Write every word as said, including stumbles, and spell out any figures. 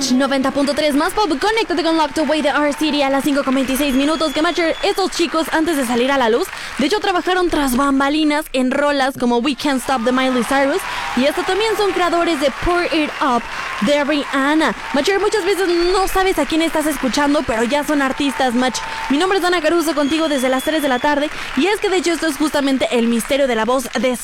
Match noventa punto tres más pop. Conéctate con Locked Away de R-City a las cinco con veintiséis minutos. Que Matcher, estos chicos antes de salir a la luz, de hecho trabajaron tras bambalinas en rolas como We Can't Stop de Miley Cyrus, y hasta también son creadores de Pour It Up de Rihanna. Matcher, muchas veces no sabes a quién estás escuchando, pero ya son artistas, Match. Mi nombre es Dana Caruso, contigo desde las tres de la tarde, y es que de hecho esto es justamente el misterio de la voz de